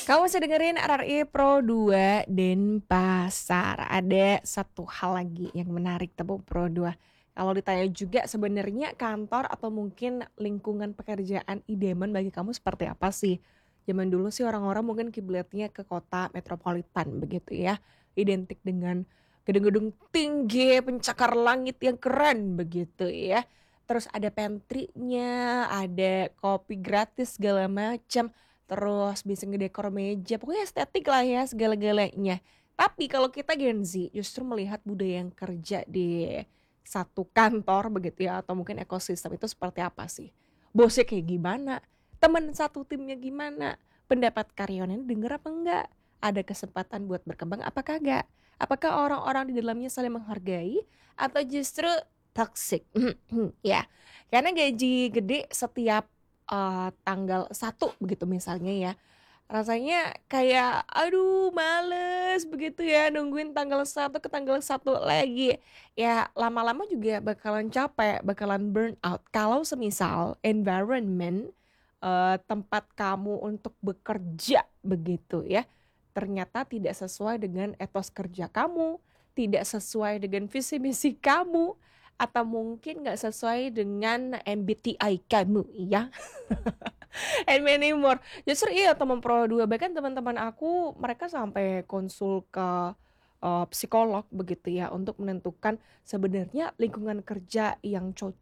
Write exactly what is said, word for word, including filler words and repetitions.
Kamu masih dengerin R R I Pro dua Denpasar. Ada satu hal lagi yang menarik tentang Pro dua. Kalau ditanya juga sebenarnya kantor atau mungkin lingkungan pekerjaan idaman bagi kamu seperti apa sih? Zaman dulu sih orang-orang mungkin kiblatnya ke kota metropolitan begitu ya. Identik dengan gedung-gedung tinggi, pencakar langit yang keren begitu ya. Terus ada pantry-nya, ada kopi gratis segala macam. Terus bisa ngedekor meja, pokoknya estetik lah ya segala-galanya. Tapi kalau kita Gen Z justru melihat budaya yang kerja di satu kantor begitu ya atau mungkin ekosistem itu seperti apa sih? Bosnya kayak gimana? Teman satu timnya gimana? Pendapat karyawannya denger apa enggak? Ada kesempatan buat berkembang apa kagak? Apakah orang-orang di dalamnya saling menghargai atau justru toxic? Ya, karena gaji gede setiap Eee, tanggal satu begitu misalnya ya, rasanya kayak, aduh males begitu ya nungguin tanggal satu ke tanggal satu lagi. Ya lama-lama juga bakalan capek, bakalan burn out kalau semisal environment, eee, tempat kamu untuk bekerja begitu ya, ternyata tidak sesuai dengan etos kerja kamu, tidak sesuai dengan visi misi kamu, atau mungkin nggak sesuai dengan M B T I kamu ya. And many more. Justru iya teman Pro dua, bahkan teman-teman aku mereka sampai konsul ke, eee, psikolog begitu ya untuk menentukan sebenarnya lingkungan kerja yang cocok